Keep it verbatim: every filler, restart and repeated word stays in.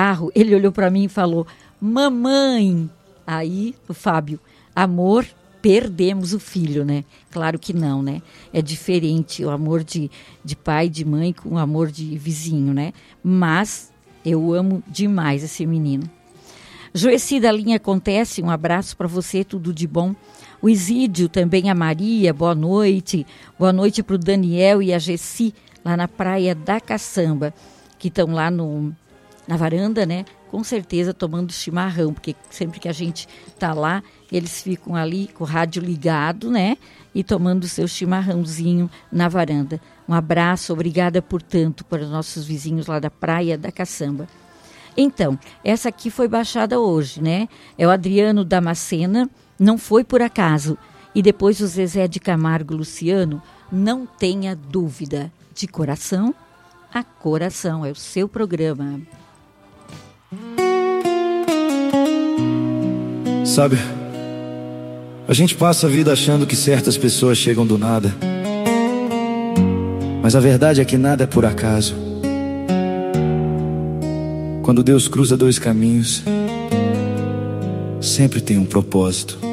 carro, ele olhou para mim e falou: mamãe. Aí, o Fábio, amor, perdemos o filho, né? Claro que não, né? É diferente o amor de, de pai e de mãe com o amor de vizinho, né? Mas eu amo demais esse menino. Joeci da linha Acontece, um abraço para você, tudo de bom. O Isídio, também a Maria, boa noite. Boa noite para o Daniel e a Gessi, lá na Praia da Caçamba, que estão lá no, na varanda, né? Com certeza tomando chimarrão, porque sempre que a gente tá lá, eles ficam ali com o rádio ligado, né? E tomando seu chimarrãozinho na varanda. Um abraço, obrigada por tanto para os nossos vizinhos lá da Praia da Caçamba. Então, essa aqui foi baixada hoje, né? É o Adriano Damascena, Não Foi Por Acaso. E depois o Zezé de Camargo Luciano, Não Tenha Dúvida. De coração a coração, é o seu programa. Sabe, a gente passa a vida achando que certas pessoas chegam do nada, mas a verdade é que nada é por acaso. Quando Deus cruza dois caminhos, sempre tem um propósito.